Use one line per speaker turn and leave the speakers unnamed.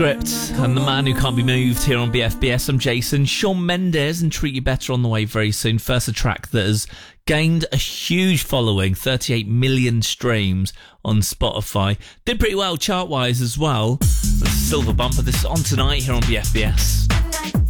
Script and The Man Who Can't Be Moved here on BFBS. I'm Jason. Shawn Mendes and Treat You Better on the way very soon. First, a track that has gained a huge following, 38 million streams on Spotify. Did pretty well chart-wise as well. The Silver Bumper. This is on tonight here on BFBS.